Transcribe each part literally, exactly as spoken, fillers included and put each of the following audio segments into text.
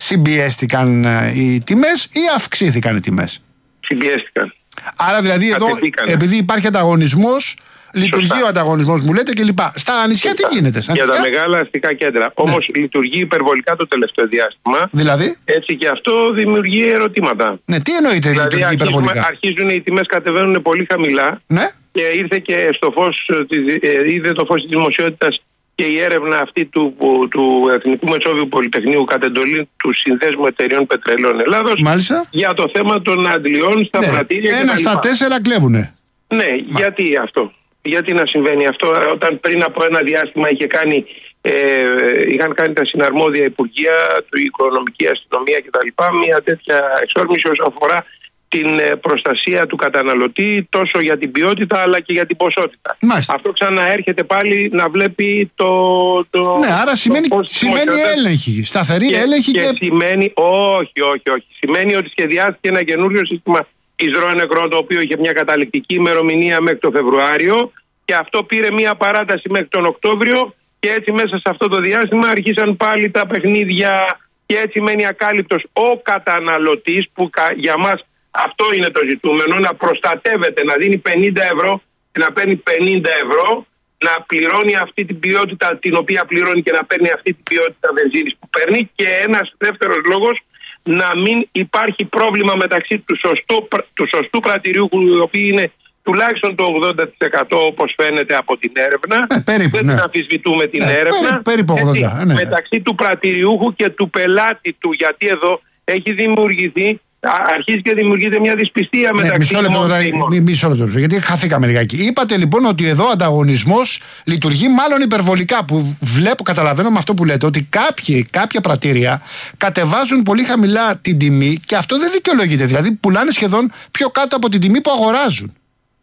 συμπιέστηκαν οι τιμές ή αυξήθηκαν οι τιμές? Συμπιέστηκαν. Άρα δηλαδή εδώ, επειδή υπάρχει ανταγωνισμός, λειτουργεί Σωστά. ο ανταγωνισμός, μου λέτε, κλπ. Στα νησιά τι γίνεται? Στα Για νησιά? τα μεγάλα αστικά κέντρα. Ναι. Όμως λειτουργεί υπερβολικά το τελευταίο διάστημα. Δηλαδή? Έτσι και αυτό δημιουργεί ερωτήματα. Ναι, τι εννοείται δηλαδή λειτουργεί υπερβολικά? Αρχίζουν οι τιμές, κατεβαίνουν πολύ χαμηλά. Ναι. Και ήρθε και στο φως, είδε το φως της δημοσιότητας και η έρευνα αυτή του, του Εθνικού Μεσόβιου Πολυτεχνείου κατ' εντολή του Συνδέσμου Εταιρεών Πετρελαίων Ελλάδος. Μάλιστα. Για το θέμα των αντλειών στα ναι. πρατήρια. Ένα στα τέσσερα κλέβουνε. Ναι, Μα. γιατί αυτό? Γιατί να συμβαίνει αυτό, όταν πριν από ένα διάστημα είχε κάνει, ε, είχαν κάνει τα συναρμόδια υπουργεία, του Οικονομική Αστυνομία κτλ. Μια τέτοια εξόρμηση όσον αφορά την προστασία του καταναλωτή τόσο για την ποιότητα αλλά και για την ποσότητα. Μάλιστα. Αυτό ξαναέρχεται πάλι να βλέπει το... το ναι, άρα σημαίνει, το σημαίνει έλεγχη, σταθερή και, έλεγχη και... και σημαίνει, όχι, όχι, όχι. Σημαίνει ότι σχεδιάστηκε ένα καινούριο σύστημα εισρώων νεκρών, το οποίο είχε μια καταληκτική ημερομηνία μέχρι το Φεβρουάριο και αυτό πήρε μια παράταση μέχρι τον Οκτώβριο και έτσι μέσα σε αυτό το διάστημα αρχίσαν πάλι τα παιχνίδια και έτσι μένει ακάλυπτος ο καταναλωτής που για μας αυτό είναι το ζητούμενο, να προστατεύεται, να δίνει πενήντα ευρώ και να παίρνει πενήντα ευρώ, να πληρώνει αυτή την ποιότητα την οποία πληρώνει και να παίρνει αυτή την ποιότητα βενζίνης που παίρνει και ένας δεύτερος λόγος να μην υπάρχει πρόβλημα μεταξύ του σωστού, του σωστού πρατηριούχου, οι οποίοι είναι τουλάχιστον το ογδόντα τοις εκατό όπως φαίνεται από την έρευνα. Ε, περίπου, δεν ναι. αμφισβητούμε την ναι, έρευνα. Περίπου ογδόντα, Έτσι, ναι. Μεταξύ του πρατηριούχου και του πελάτη του, γιατί εδώ έχει δημιουργηθεί, αρχίζει και δημιουργείται μια δυσπιστία ναι, μεταξύ των μη, Μισό λεπτό, γιατί χαθήκαμε λιγάκι. Είπατε λοιπόν ότι εδώ ο ανταγωνισμός λειτουργεί μάλλον υπερβολικά, που βλέπω, καταλαβαίνω με αυτό που λέτε, ότι κάποιοι, κάποια πρατήρια κατεβάζουν πολύ χαμηλά την τιμή και αυτό δεν δικαιολογείται. Δηλαδή πουλάνε σχεδόν πιο κάτω από την τιμή που αγοράζουν.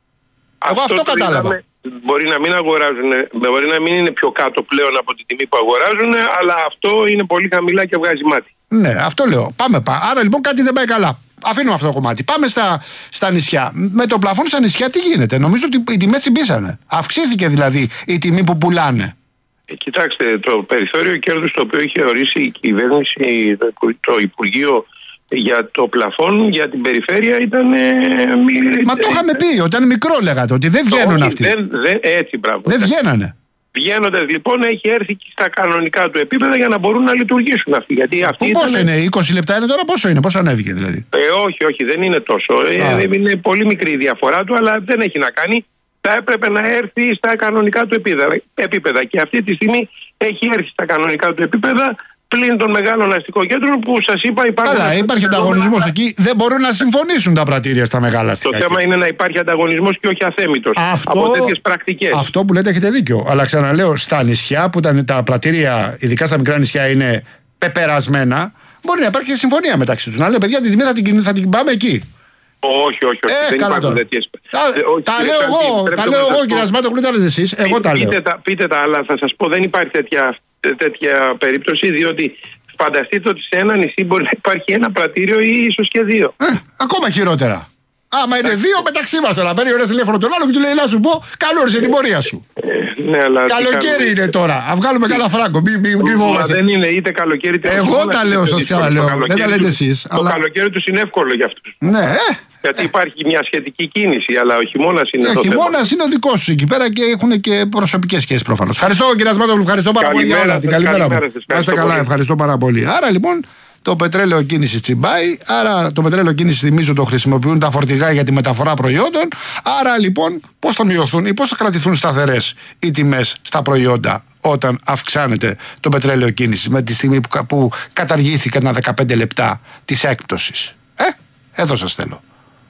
Εγώ αυτό, αυτό κατάλαβα. Είδαμε, μπορεί να μην αγοράζουν, μπορεί να μην είναι πιο κάτω πλέον από την τιμή που αγοράζουν, αλλά αυτό είναι πολύ χαμηλά και βγάζει μάτι. Ναι, αυτό λέω. Πάμε πά. Άρα λοιπόν κάτι δεν πάει καλά. Αφήνουμε αυτό το κομμάτι. Πάμε στα, στα νησιά. Με το πλαφόν στα νησιά τι γίνεται? Νομίζω ότι οι τιμές συμπίσανε. Αυξήθηκε δηλαδή η τιμή που πουλάνε. Ε, κοιτάξτε, το περιθώριο κέρδους το οποίο είχε ορίσει η κυβέρνηση, το, το Υπουργείο για το πλαφόν, για την περιφέρεια ήταν... Ε, μη, Μα το είχαμε πει, όταν μικρό λέγατε, ότι δεν βγαίνουν αυτοί. Δεν, δεν, έτσι, μπράβο. Δεν βγαίνανε. Βγαίνοντας λοιπόν έχει έρθει και στα κανονικά του επίπεδα για να μπορούν να λειτουργήσουν αυτοί. Γιατί αυτοί πόσο ήταν... είναι, είκοσι λεπτά είναι τώρα, πόσο είναι, πόσο ανέβηκε δηλαδή? Ε, όχι, όχι, δεν είναι τόσο. Ε, είναι πολύ μικρή η διαφορά του, αλλά δεν έχει να κάνει. Θα έπρεπε να έρθει στα κανονικά του επίπεδα. Και αυτή τη στιγμή έχει έρθει στα κανονικά του επίπεδα, πλην των μεγάλων αστικών κέντρων που σας είπα υπάρχουν. Καλά, υπάρχει ανταγωνισμός εκεί. Δεν μπορούν να συμφωνήσουν τα πρατήρια στα μεγάλα αστικά. Το θέμα είναι να υπάρχει ανταγωνισμός και όχι αθέμητος από τέτοιες πρακτικές. Αυτό που λέτε έχετε δίκιο. Αλλά ξαναλέω, στα νησιά που τα, τα πρατήρια, ειδικά στα μικρά νησιά, είναι πεπερασμένα, μπορεί να υπάρχει συμφωνία μεταξύ τους. Να λέει, παιδιά, την τιμή θα την, θα την πάμε εκεί. Όχι, όχι, όχι. Ε, δεν υπάρχουν τέτοιες. Τα, ε, τα λέω εγώ, τα λέω εγώ, κύριε Ασμάτογλου, τα λέτε εσείς. Εγώ τα λέω. Πείτε τα, πείτε τα, αλλά θα σας πω, δεν υπάρχει τέτοια, τέτοια περίπτωση, διότι φανταστείτε ότι σε ένα νησί μπορεί να υπάρχει ένα πρατήριο ή ίσως και δύο. Ε, ακόμα χειρότερα. Άμα είναι δύο μεταξύ μας τώρα, παίρνει ο ένας τηλέφωνο τον άλλο και του λέει να σου πω, καλό όρισε την πορεία σου. Ε, ναι, αλλά καλοκαίρι είναι τώρα. Α βγάλουμε καλά φράγκο. Μη, μη, μη Μα δεν είναι είτε καλοκαίρι είτε εγώ τα λέω, σας ξαναλέω. Δεν τα λέτε εσείς. Το αλλά... καλοκαίρι τους είναι εύκολο για αυτούς. Ναι, ε. Γιατί υπάρχει μια σχετική κίνηση, αλλά ο χειμώνας είναι. Ο χειμώνας είναι ο δικός σου εκεί πέρα και έχουν και προσωπικές σχέσεις προφανώς. Ευχαριστώ, κύριε Ασμάτογλου, ευχαριστώ πάρα πολύ για όλα. Την καλημέρα μου. Να είστε καλά, ευχαριστώ πάρα πολύ. Άρα λοιπόν. Το πετρέλαιο κίνηση τσιμπάει, άρα το πετρέλαιο κίνηση, θυμίζω, το χρησιμοποιούν τα φορτηγά για τη μεταφορά προϊόντων. Άρα λοιπόν, πώς θα μειωθούν ή πώς θα κρατηθούν σταθερές οι τιμές στα προϊόντα όταν αυξάνεται το πετρέλαιο κίνηση με τη στιγμή που, που καταργήθηκαν τα δεκαπέντε λεπτά της έκπτωσης. Ε, εδώ σας θέλω.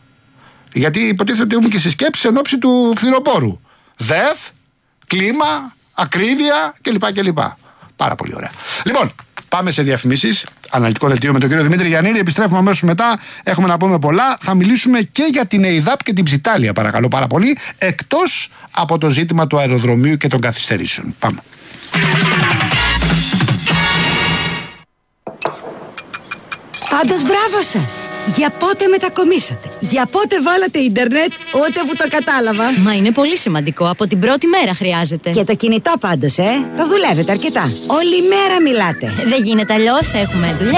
Γιατί υποτίθεται ότι έχουμε και συσκέψεις εν ώψη του φθινοπόρου. ΔΕΘ, κλίμα, ακρίβεια κλπ. κλπ. Πάρα πολύ ωραία. Λοιπόν. Πάμε σε διαφημίσεις, αναλυτικό δελτίο με τον κύριο Δημήτρη Γιαννίδη. Επιστρέφουμε αμέσως μετά. Έχουμε να πούμε πολλά. Θα μιλήσουμε και για την ΕΙΔΑΠ και την Ψιτάλια, παρακαλώ πάρα πολύ. Εκτός από το ζήτημα του αεροδρομίου και των καθυστερήσεων. Πάμε. Πάντως μπράβο σας! Για πότε μετακομίσατε? Για πότε βάλατε ίντερνετ? Ούτε που το κατάλαβα. Μα είναι πολύ σημαντικό. Από την πρώτη μέρα χρειάζεται. Και το κινητό πάντως, ε! Το δουλεύετε αρκετά. Όλη μέρα μιλάτε. Δεν γίνεται αλλιώς. Έχουμε δουλειά.